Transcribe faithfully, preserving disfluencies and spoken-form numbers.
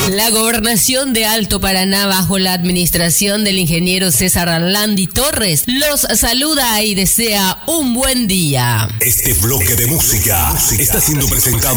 La gobernación de Alto Paraná, bajo la administración del ingeniero César Arlandi Torres, los saluda y desea un buen día. Este bloque de música está siendo presentado